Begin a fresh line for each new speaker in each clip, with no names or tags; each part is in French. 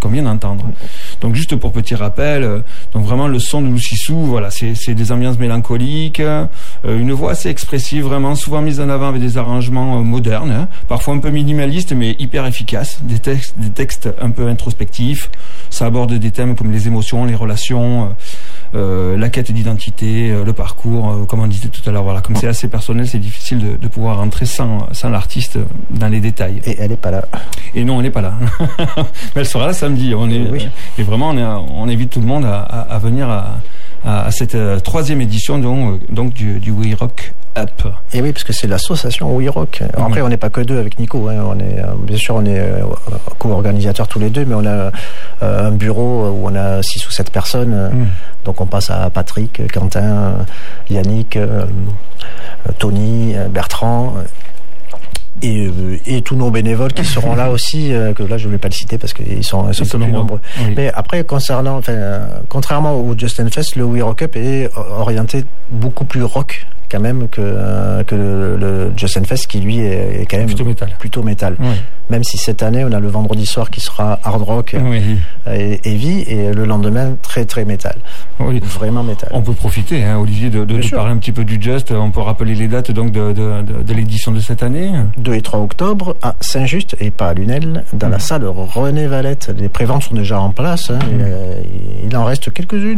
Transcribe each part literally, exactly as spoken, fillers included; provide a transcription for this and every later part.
qu'on vient d'entendre. Donc juste pour petit rappel, euh, donc vraiment le son de Lou Sissou, voilà, c'est, c'est des ambiances mélancoliques, euh, une voix assez expressive, vraiment souvent mise en avant avec des arrangements euh, modernes, hein, parfois un peu minimalistes mais hyper efficaces, des textes, des textes un peu introspectifs. Ça aborde des thèmes comme les émotions, les relations, euh, euh, la quête d'identité, euh, le parcours, euh, comme on disait tout à l'heure. Voilà, comme c'est assez personnel, c'est difficile de, de pouvoir rentrer sans, sans l'artiste dans les détails.
Et elle n'est pas là.
Et non, elle n'est pas là. Mais elle sera là samedi. On est, oui. Et vraiment, on, est, on invite tout le monde à, à, à venir à, à cette euh, troisième édition donc, donc du, du We Rock Up.
Et oui, parce que c'est l'association We Rock. Alors après, mmh. on n'est pas que deux avec Nico. Hein. On est, bien sûr, on est euh, co-organisateurs tous les deux, mais on a euh, un bureau où on a six ou sept personnes. Mmh. Donc on passe à Patrick, Quentin, Yannick, euh, Tony, Bertrand. Et, et tous nos bénévoles qui seront là aussi, euh, que là je ne vais pas les citer parce qu'ils sont, ils sont, ils sont plus nombreux. Oui. Mais après, concernant, enfin, euh, contrairement au Just and Fest, le We Rock Up est orienté beaucoup plus rock quand même que, euh, que le, le Just and Fest qui lui est, est quand même
plutôt métal.
Plutôt métal. Oui. Même si cette année on a le vendredi soir qui sera hard rock oui. et heavy et le lendemain très très métal.
Oui.
Vraiment métal.
On peut profiter, hein, Olivier, de, de, de parler un petit peu du Just. On peut rappeler les dates donc de, de, de, de l'édition de cette année.
deux et trois octobre à Saint-Just et pas à Lunel, dans mmh. la salle René Valette. Les préventes sont déjà en place. Hein, mmh. et, euh, il en reste quelques-unes.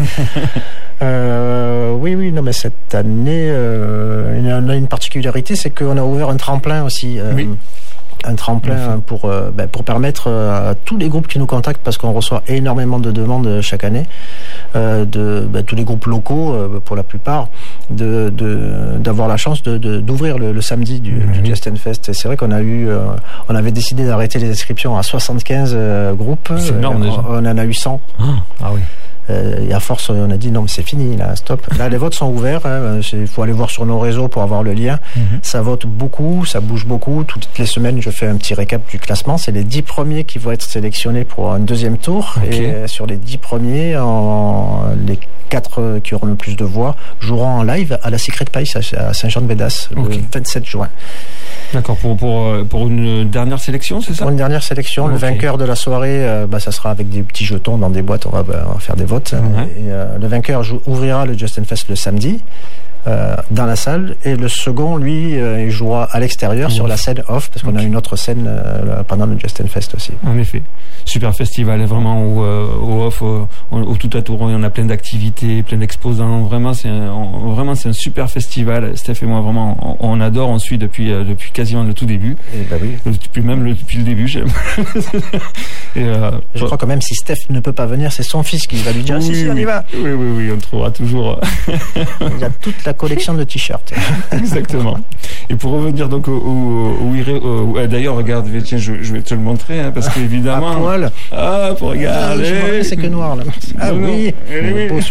euh, oui, oui, non, mais cette année, euh, on a une particularité, c'est qu'on a ouvert un tremplin aussi. Euh, oui. Un tremplin pour, euh, ben, pour permettre à tous les groupes qui nous contactent, parce qu'on reçoit énormément de demandes chaque année, euh, de ben, tous les groupes locaux, euh, pour la plupart, de, de, d'avoir la chance de, de, d'ouvrir le, le samedi du, mmh. du Just and Fest. Et c'est vrai qu'on a eu, euh, on avait décidé d'arrêter les inscriptions à soixante-quinze euh, groupes.
C'est énorme, déjà.
On, on en a eu cent.
Ah, ah oui.
Euh, et à force, on a dit non, mais c'est fini, là, stop. Là, les votes sont ouverts. Il hein, faut aller voir sur nos réseaux pour avoir le lien. Mm-hmm. Ça vote beaucoup, ça bouge beaucoup. Toutes les semaines, je fais un petit récap du classement. C'est les dix premiers qui vont être sélectionnés pour un deuxième tour. Okay. Et sur les dix premiers, en, les quatre qui auront le plus de voix joueront en live à la Secret Pace à Saint-Jean-de-Védas okay. le vingt-sept juin.
D'accord, pour, pour, pour une dernière sélection, c'est ça ? Pour
une dernière sélection, okay. Le vainqueur de la soirée, euh, bah, ça sera avec des petits jetons dans des boîtes, on va, on va faire des votes. Mm-hmm. Et, euh, le vainqueur jou- ouvrira le Just and Fest le samedi, euh, dans la salle, et le second, lui, euh, il jouera à l'extérieur, mmh. sur la scène off, parce qu'on okay. a une autre scène euh, pendant le Just and Fest aussi.
En effet. Super festival, vraiment, au, euh, au off, au, au tout à tour, on a plein d'activités, plein d'exposants, vraiment, c'est un, on, vraiment, c'est un super festival. Steph et moi, vraiment, on, on adore, on suit depuis, euh, depuis quasiment le tout début.
Et bah oui.
Depuis même le, depuis le début, j'aime. et, euh,
Je crois quand même, si Steph ne peut pas venir, c'est son fils qui va lui dire, oui, si, si, on y va.
Oui, oui, oui, on trouvera toujours.
Il y a toute la collection de t-shirts.
Exactement. Et pour revenir donc au, au, au, au d'ailleurs, regarde, tiens, je, je vais te le montrer, hein, parce qu'évidemment.
À poil.
Ah, pour regarder.
Ah, c'est que noir, là. Ah non, oui.
Non. oui. Beau,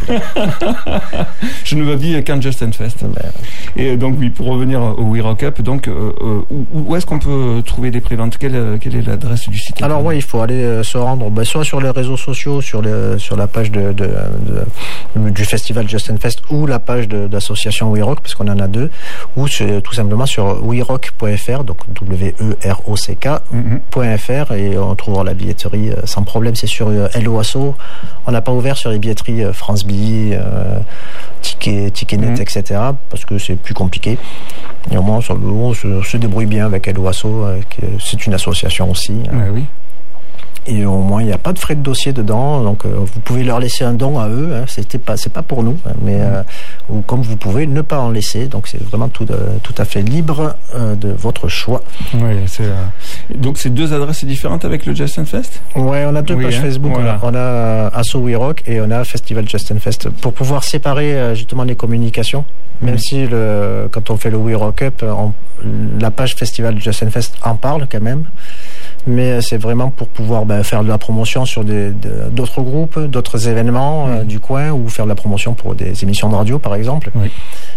je ne m'habille qu'en Just and Fest. Ben... Et donc, oui, pour revenir au We Rock Up, donc, euh, où, où est-ce qu'on peut trouver des préventes ? Quelle, quelle est l'adresse du site ?
Alors, oui, il faut aller euh, se rendre, ben, soit sur les réseaux sociaux, sur, les, sur la page de, de, de, du festival Just and Fest, ou la page de, d'association We Rock, parce qu'on en a deux, ou c'est tout simplement sur we rock point f r, donc W E R O C K point F R, et on trouvera la billetterie euh, sans problème. C'est sur euh, Hello Asso. On n'a pas ouvert sur les billetteries euh, France Billet, euh, Ticket, Ticketnet, mmh. et cetera, parce que c'est plus compliqué. Et au moins, on se, se débrouille bien avec Hello Asso, euh, c'est une association aussi.
Hein. Ouais, oui.
Et au moins, il n'y a pas de frais de dossier dedans, donc euh, vous pouvez leur laisser un don à eux, hein, c'était pas, c'est pas pour nous, hein, mais euh, ou comme vous pouvez ne pas en laisser, donc c'est vraiment tout, de, tout à fait libre euh, de votre choix.
Oui, c'est, euh... donc c'est deux adresses différentes avec le Just and Fest ?
Oui, on a deux oui, pages hein, Facebook, voilà. on a, on a euh, Asso We Rock et on a Festival Just and Fest, pour pouvoir séparer euh, justement les communications, même mmh. si le, quand on fait le We Rock Up, on, la page Festival Just and Fest en parle quand même. Mais c'est vraiment pour pouvoir ben, faire de la promotion sur des, de, d'autres groupes, d'autres événements mmh. euh, du coin, ou faire de la promotion pour des émissions de radio, par exemple. Oui.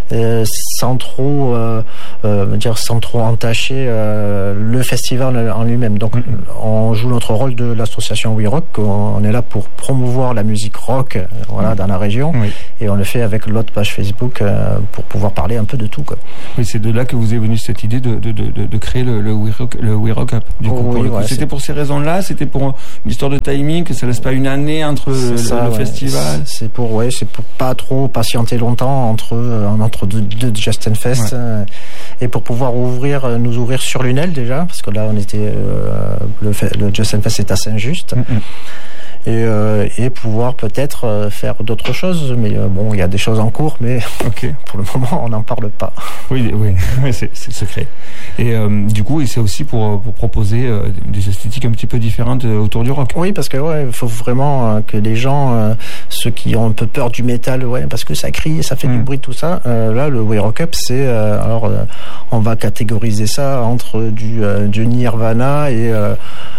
euh, sans trop euh, euh, dire sans trop entacher euh, le festival en lui-même. Donc mm-hmm. on joue notre rôle de l'association We Rock. On est là pour promouvoir la musique rock, euh, voilà, mm-hmm. dans la région, oui. et on le fait avec l'autre page Facebook euh, pour pouvoir parler un peu de tout, quoi.
Oui, c'est de là que vous est venue cette idée de de de, de créer le le We Rock, le We Rock Up. Du coup,
oh,
pour
oui,
le coup.
Ouais,
c'était
c'est...
pour ces raisons-là, c'était pour une histoire de timing, que ça laisse pas une année entre le,
ça,
le
ouais.
festival.
C'est pour ouais, c'est pour pas trop patienter longtemps entre euh, entre deux, deux Justin Fest, ouais. euh, et pour pouvoir ouvrir nous ouvrir sur Lunel déjà, parce que là on était euh, le, le Justin Fest est à Saint-Just. Mm-hmm. Et, euh, et pouvoir peut-être euh, faire d'autres choses, mais euh, bon, il y a des choses en cours, mais okay. pour le moment, on n'en parle pas.
Oui, oui, c'est, c'est secret. Et euh, du coup, et c'est aussi pour pour proposer euh, des esthétiques un petit peu différentes euh, autour du rock.
Oui, parce que ouais, il faut vraiment euh, que les gens, euh, ceux qui ont un peu peur du métal, ouais, parce que ça crie, ça fait mm. du bruit, tout ça. Euh, là, le We Rock Up, c'est euh, alors euh, on va catégoriser ça entre du euh, du Nirvana et euh,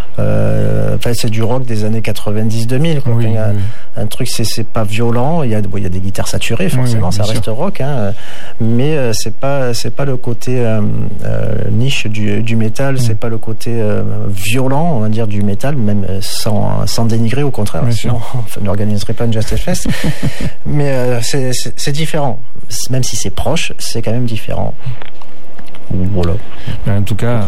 Euh, enfin, c'est du rock des années quatre-vingt-dix deux mille, quoi. Oui, il y a oui. un truc, c'est, c'est pas violent. Il y a, bon, il y a des guitares saturées, forcément, oui, oui, ça reste sûr. rock, hein. Mais euh, c'est pas, c'est pas le côté euh, euh, niche du, du métal. Mm. C'est pas le côté euh, violent, on va dire, du métal, même sans, sans dénigrer, au contraire. Oui, sinon, on n'organiserait pas une Just Fest. Mais euh, c'est, c'est, c'est différent. Même si c'est proche, c'est quand même différent. Voilà.
En tout cas.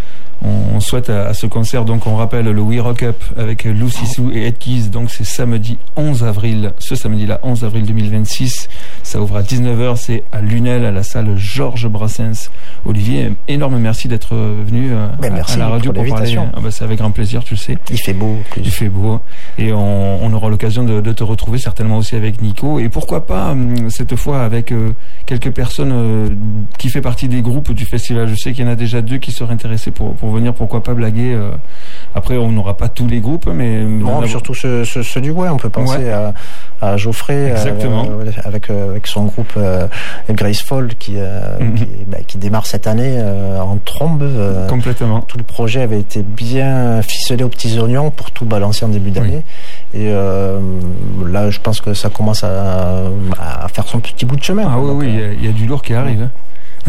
On souhaite à, à ce concert, donc on rappelle le We Rock Up avec Lucy Sue et Ed Keys, donc c'est samedi onze avril, ce samedi-là, onze avril deux mille vingt-six, ça ouvre à dix-neuf heures, c'est à Lunel, à la salle Georges Brassens. Olivier, énorme merci d'être venu euh,
ben merci
à la radio pour, pour parler. Ah bah c'est avec grand plaisir, tu le sais.
Il fait beau. Plus.
Il fait beau. Et on, on aura l'occasion de, de te retrouver certainement aussi avec Nico. Et pourquoi pas, cette fois, avec euh, quelques personnes euh, qui fait partie des groupes du festival. Je sais qu'il y en a déjà deux qui seraient intéressés pour, pour venir, pourquoi pas blaguer. Euh. Après, on n'aura pas tous les groupes, mais...
Non, surtout ceux, ceux, ceux du Bois. On peut penser ouais. à, à Geoffrey,
exactement.
Euh, avec, avec son groupe euh, Graceful, qui, euh, mm-hmm. qui, bah, qui démarre cette année euh, en trombe. Euh,
Complètement.
Tout le projet avait été bien ficelé aux petits oignons pour tout balancer en début d'année. Oui. Et euh, là, je pense que ça commence à, à faire son petit bout de chemin.
Ah oui, oui, il euh, y, y a du lourd qui arrive. Hein.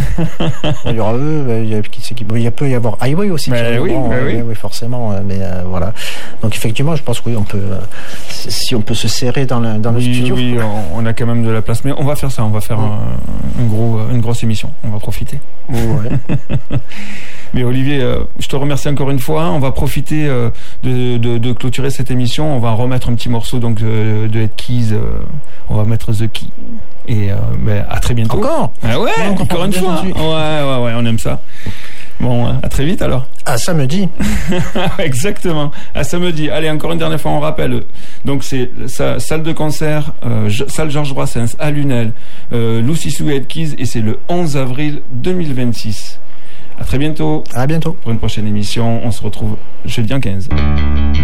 Il y aura eux, il y a, il y a peut y avoir Highway aussi.
Mais oui,
bon,
mais
euh,
oui.
oui, forcément. Mais euh, voilà. Donc effectivement, je pense que oui, on peut, euh, si on peut se serrer dans le dans
oui,
le studio.
Oui, on, on a quand même de la place, mais on va faire ça. On va faire ouais. un, un gros, une grosse émission. On va profiter.
Ouais.
Mais Olivier, euh, je te remercie encore une fois. On va profiter euh, de, de, de clôturer cette émission. On va remettre un petit morceau donc de, de Ed Keys. Euh, on va mettre The Key. Et euh, ben, à très bientôt.
Encore
ah ouais, encore, encore une fois. Ouais, ouais, ouais, on aime ça. Bon, à très vite alors.
À samedi.
Exactement. À samedi. Allez, encore une dernière fois, on rappelle. Donc c'est sa, salle de concert, euh, salle Georges Brassens à Lunel, euh, Lucy Sue et Ed Keys, et c'est le onze avril deux mille vingt-six. À très bientôt.
À bientôt.
Pour une prochaine émission, on se retrouve jeudi en quinze.